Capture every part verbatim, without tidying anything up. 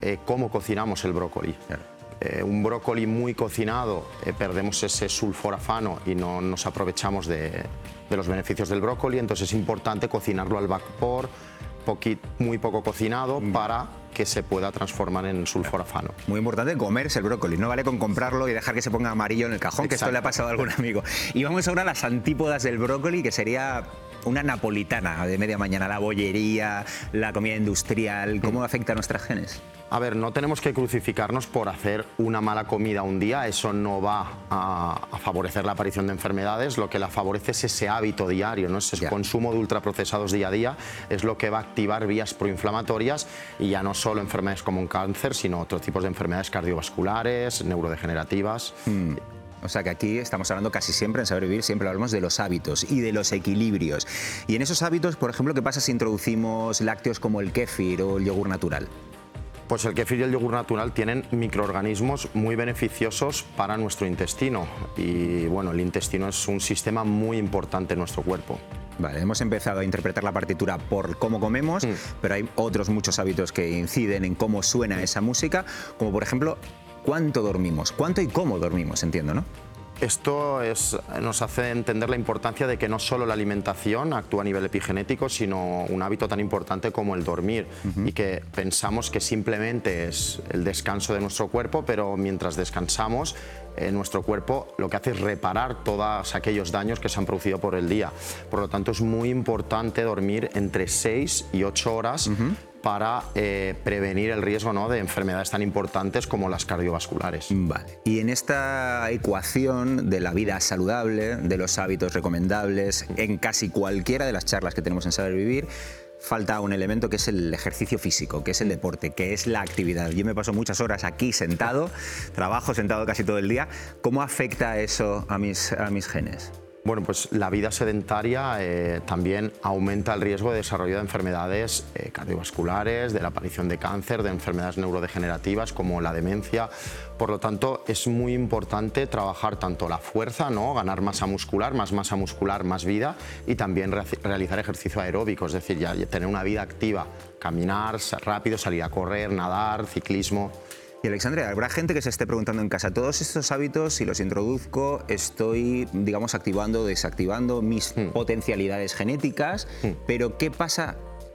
eh, cómo cocinamos el brócoli. Claro. Eh, un brócoli muy cocinado, eh, perdemos ese sulforafano y no nos aprovechamos de, de los beneficios del brócoli, entonces es importante cocinarlo al vapor, poqui, muy poco cocinado, mm. para que se pueda transformar en sulforafano. Muy importante comerse el brócoli, no vale con comprarlo y dejar que se ponga amarillo en el cajón, Exacto. que esto le ha pasado a algún amigo. Y vamos ahora a las antípodas del brócoli, que sería una napolitana de media mañana, la bollería, la comida industrial. ¿Cómo mm. afecta a nuestros genes? A ver, no tenemos que crucificarnos por hacer una mala comida un día, eso no va a, a favorecer la aparición de enfermedades, lo que la favorece es ese hábito diario, ¿no? Ese ya. consumo de ultraprocesados día a día es lo que va a activar vías proinflamatorias y ya no solo enfermedades como un cáncer, sino otros tipos de enfermedades cardiovasculares, neurodegenerativas. Mm. O sea que aquí estamos hablando casi siempre en Saber Vivir, siempre hablamos de los hábitos y de los equilibrios. Y en esos hábitos, por ejemplo, ¿qué pasa si introducimos lácteos como el kéfir o el yogur natural? Pues el kéfir y el yogur natural tienen microorganismos muy beneficiosos para nuestro intestino. Y bueno, el intestino es un sistema muy importante en nuestro cuerpo. Vale, hemos empezado a interpretar la partitura por cómo comemos, mm. pero hay otros muchos hábitos que inciden en cómo suena mm. esa música, como por ejemplo, cuánto dormimos, cuánto y cómo dormimos, entiendo, ¿no? Esto es, nos hace entender la importancia de que no solo la alimentación actúa a nivel epigenético, sino un hábito tan importante como el dormir. Uh-huh. Y que pensamos que simplemente es el descanso de nuestro cuerpo, pero mientras descansamos, eh, nuestro cuerpo lo que hace es reparar todos aquellos daños que se han producido por el día. Por lo tanto, es muy importante dormir entre seis y ocho horas. Uh-huh. para eh, prevenir el riesgo, ¿no?, de enfermedades tan importantes como las cardiovasculares. Vale. Y en esta ecuación de la vida saludable, de los hábitos recomendables, en casi cualquiera de las charlas que tenemos en Saber Vivir, falta un elemento que es el ejercicio físico, que es el deporte, que es la actividad. Yo me paso muchas horas aquí sentado, trabajo sentado casi todo el día. ¿Cómo afecta eso a mis, a mis genes? Bueno, pues la vida sedentaria eh, también aumenta el riesgo de desarrollo de enfermedades eh, cardiovasculares, de la aparición de cáncer, de enfermedades neurodegenerativas como la demencia. Por lo tanto, es muy importante trabajar tanto la fuerza, ¿no?, ganar masa muscular, más masa muscular, más vida, y también re realizar ejercicio aeróbico, es decir, ya tener una vida activa, caminar rápido, salir a correr, nadar, ciclismo. Y Alexandre, habrá gente que se esté preguntando en casa, todos estos hábitos, si los introduzco, estoy, digamos, activando o desactivando mis mm. potencialidades genéticas, mm. pero ¿qué pasa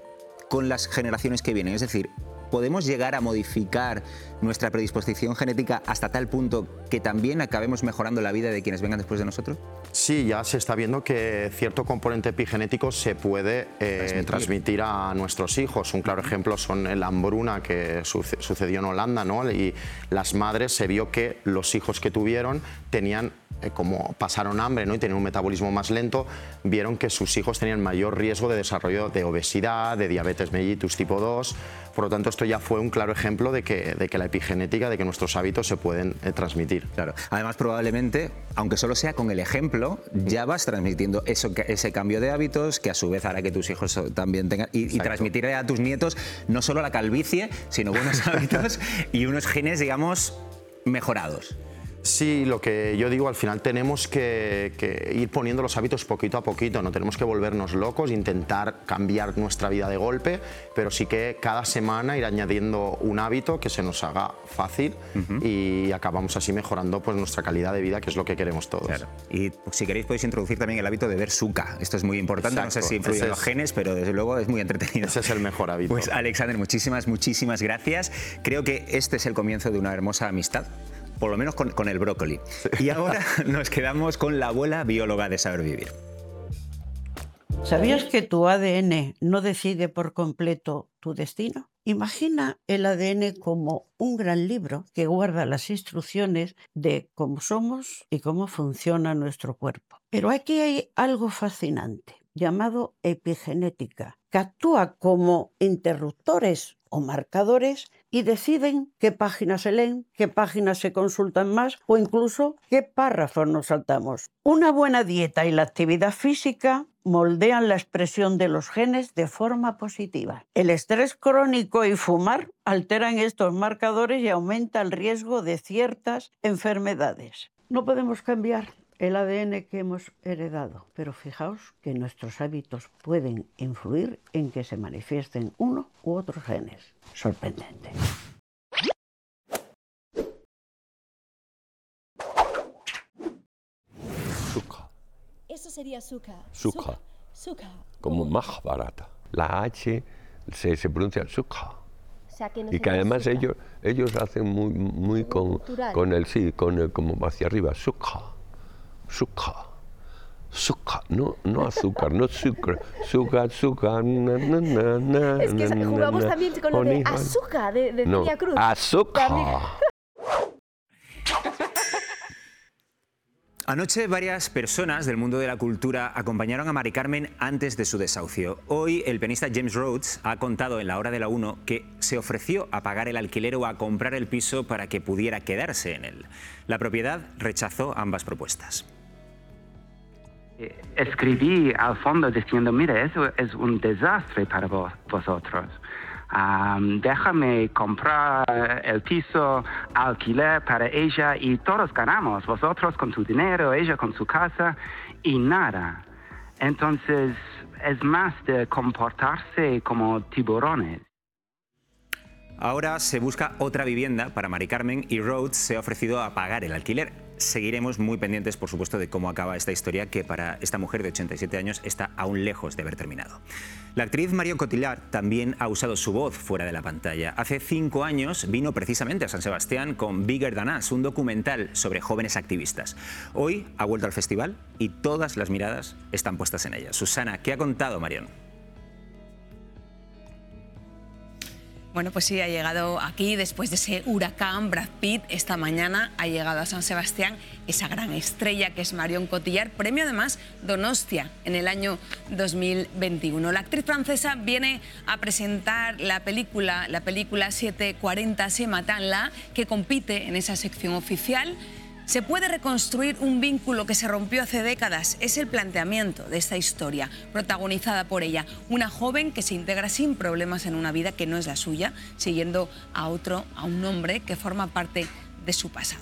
con las generaciones que vienen? Es decir, ¿podemos llegar a modificar nuestra predisposición genética hasta tal punto que también acabemos mejorando la vida de quienes vengan después de nosotros? Sí, ya se está viendo que cierto componente epigenético se puede eh, transmitir. transmitir a nuestros hijos. Un claro ejemplo son la hambruna que suce sucedió en Holanda, ¿no? Y las madres, se vio que los hijos que tuvieron tenían, eh, como pasaron hambre, ¿no?, y tenían un metabolismo más lento, vieron que sus hijos tenían mayor riesgo de desarrollo de obesidad, de diabetes mellitus tipo dos. Por lo tanto, esto ya fue un claro ejemplo de que, de que la epigenética, de que nuestros hábitos se pueden eh, transmitir. Claro. Además, probablemente, aunque solo sea con el ejemplo, ya vas transmitiendo eso, ese cambio de hábitos que a su vez hará que tus hijos también tengan, y, y transmitirle a tus nietos no solo la calvicie, sino buenos hábitos y unos genes, digamos, mejorados. Sí, lo que yo digo, al final tenemos que, que ir poniendo los hábitos poquito a poquito, no tenemos que volvernos locos, intentar cambiar nuestra vida de golpe, pero sí que cada semana ir añadiendo un hábito que se nos haga fácil. Uh-huh. Y acabamos así mejorando pues nuestra calidad de vida, que es lo que queremos todos. Claro. Y si queréis podéis introducir también el hábito de ver Suca, esto es muy importante. Exacto. No sé si influye en los genes, pero desde luego es muy entretenido. Ese es el mejor hábito. Pues Alexander, muchísimas, muchísimas gracias. Creo que este es el comienzo de una hermosa amistad. Por lo menos con, con el brócoli. Sí. Y ahora nos quedamos con la abuela bióloga de Saber Vivir. ¿Sabías que tu A D N no decide por completo tu destino? Imagina el A D N como un gran libro que guarda las instrucciones de cómo somos y cómo funciona nuestro cuerpo. Pero aquí hay algo fascinante llamado epigenética, que actúa como interruptores o marcadores y deciden qué páginas se leen, qué páginas se consultan más o incluso qué párrafos nos saltamos. Una buena dieta y la actividad física moldean la expresión de los genes de forma positiva. El estrés crónico y fumar alteran estos marcadores y aumenta el riesgo de ciertas enfermedades. No podemos cambiar el A D N que hemos heredado, pero fijaos que nuestros hábitos pueden influir en que se manifiesten uno u otros genes. Sorprendente. Eso sería sukha. Sukha. Sukha. Como Mahabharata. La H se, se pronuncia sukha. O sea, que no Y que sería además sukha. ellos, ellos hacen muy, muy con, Cultural. con el sí, con el, como hacia arriba, sukha, sukha, sukha, no, no azúcar, no azúcar, azúcar, azúcar, na, na, na, na, Es que na, jugamos na, también con lo de honey, honey. azúcar, de, de No, Celia Cruz. azúcar. También. Anoche varias personas del mundo de la cultura acompañaron a Mari Carmen antes de su desahucio. Hoy el pianista James Rhodes ha contado en La Hora de la Uno que se ofreció a pagar el alquiler o a comprar el piso para que pudiera quedarse en él. La propiedad rechazó ambas propuestas. Escribí al fondo diciendo, mira, eso es un desastre para vos, vosotros. Um, déjame comprar el piso, alquiler para ella y todos ganamos, vosotros con tu dinero, ella con su casa y nada. Entonces es más de comportarse como tiburones. Ahora se busca otra vivienda para Mari Carmen y Rhodes se ha ofrecido a pagar el alquiler. Seguiremos muy pendientes, por supuesto, de cómo acaba esta historia, que para esta mujer de ochenta y siete años está aún lejos de haber terminado. La actriz Marion Cotillard también ha usado su voz fuera de la pantalla. Hace cinco años vino precisamente a San Sebastián con Bigger Than Us, un documental sobre jóvenes activistas. Hoy ha vuelto al festival y todas las miradas están puestas en ella. Susana, ¿qué ha contado Marion? Bueno, pues sí, ha llegado aquí después de ese huracán. Brad Pitt esta mañana ha llegado a San Sebastián esa gran estrella que es Marion Cotillard, premio además Donostia en el año dos mil veintiuno. La actriz francesa viene a presentar la película, la película siete cuarenta Se Matan La, que compite en esa sección oficial. ¿Se puede reconstruir un vínculo que se rompió hace décadas? Es el planteamiento de esta historia, protagonizada por ella, una joven que se integra sin problemas en una vida que no es la suya, siguiendo a otro, a un hombre que forma parte de su pasado.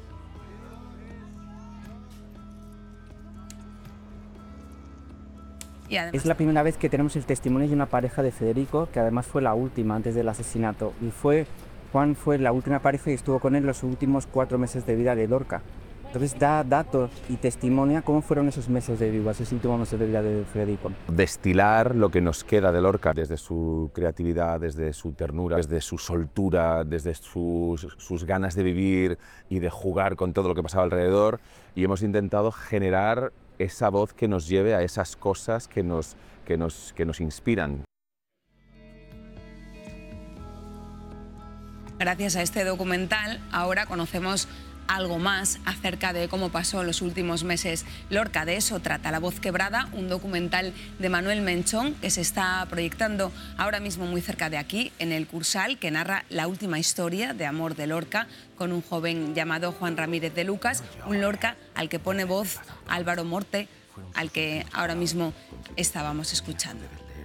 Y además, es la primera vez que tenemos el testimonio de una pareja de Federico, que además fue la última antes del asesinato, y fue... Juan fue la última pareja y estuvo con él los últimos cuatro meses de vida de Lorca. Entonces da datos y testimonia cómo fueron esos meses de vida, esos últimos meses de vida de Federico. Destilar lo que nos queda de Lorca, desde su creatividad, desde su ternura, desde su soltura, desde sus, sus ganas de vivir y de jugar con todo lo que pasaba alrededor, y hemos intentado generar esa voz que nos lleve a esas cosas que nos, que nos, que nos inspiran. Gracias a este documental, ahora conocemos algo más acerca de cómo pasó en los últimos meses Lorca. De eso trata La Voz Quebrada, un documental de Manuel Menchón que se está proyectando ahora mismo muy cerca de aquí, en el Cursal, que narra la última historia de amor de Lorca con un joven llamado Juan Ramírez de Lucas, un Lorca al que pone voz Álvaro Morte, al que ahora mismo estábamos escuchando.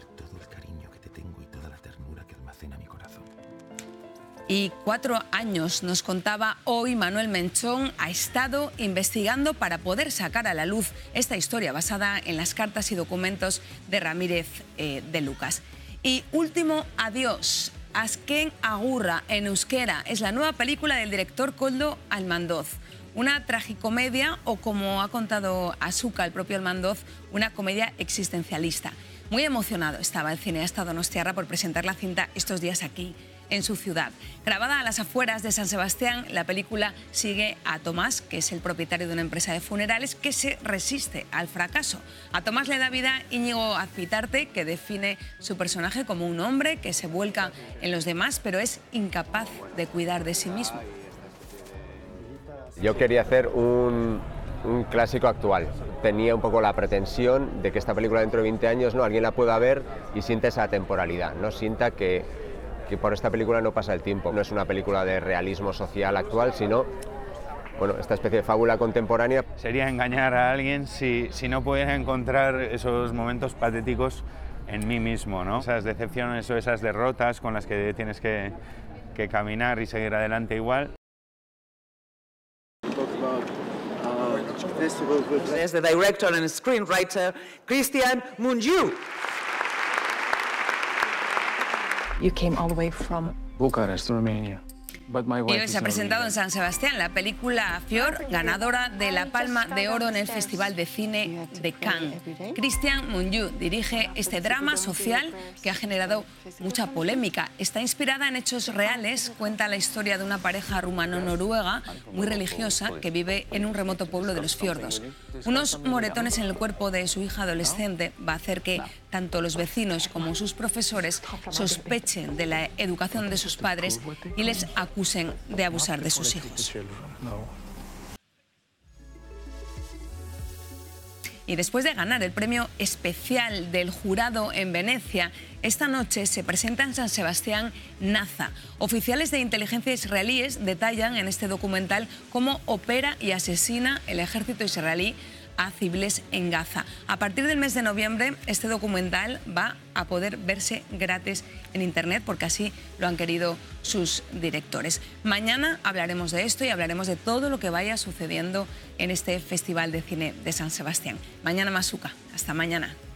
Y cuatro años, nos contaba hoy Manuel Menchón, ha estado investigando para poder sacar a la luz esta historia basada en las cartas y documentos de Ramírez eh, de Lucas. Y último adiós, Azken Agurra en euskera, es la nueva película del director Koldo Almandoz. Una tragicomedia o, como ha contado Asuka, el propio Almandoz, una comedia existencialista. Muy emocionado estaba el cineasta donostiarra por presentar la cinta estos días aquí, en su ciudad. Grabada a las afueras de San Sebastián, la película sigue a Tomás, que es el propietario de una empresa de funerales que se resiste al fracaso. A Tomás le da vida Íñigo Azpitarte, que define su personaje como un hombre que se vuelca en los demás, pero es incapaz de cuidar de sí mismo. Yo quería hacer un, un clásico actual. Tenía un poco la pretensión de que esta película dentro de veinte años no alguien la pueda ver y sienta esa temporalidad, no sienta que que por esta película no pasa el tiempo. No es una película de realismo social actual, sino bueno, esta especie de fábula contemporánea. Sería engañar a alguien si, si no pudiera encontrar esos momentos patéticos en mí mismo, ¿no? Esas decepciones o esas derrotas con las que tienes que, que caminar y seguir adelante igual. There's the director and screenwriter Christian Mungiu. You came all the way from Bucharest, Romania. Y hoy se ha presentado en San Sebastián la película Fior, ganadora de la Palma de Oro en el Festival de Cine de Cannes. Christian Mungiu dirige este drama social que ha generado mucha polémica. Está inspirada en hechos reales, cuenta la historia de una pareja rumano-noruega muy religiosa que vive en un remoto pueblo de los fiordos. Unos moretones en el cuerpo de su hija adolescente va a hacer que tanto los vecinos como sus profesores sospechen de la educación de sus padres y les acusen de abusar de sus hijos. Y después de ganar el premio especial del jurado en Venecia, esta noche se presenta en San Sebastián NASA. Oficiales de inteligencia israelíes detallan en este documental cómo opera y asesina el ejército israelí a civiles en Gaza. A partir del mes de noviembre, este documental va a poder verse gratis en Internet porque así lo han querido sus directores. Mañana hablaremos de esto y hablaremos de todo lo que vaya sucediendo en este Festival de Cine de San Sebastián. Mañana más Zucca. Hasta mañana.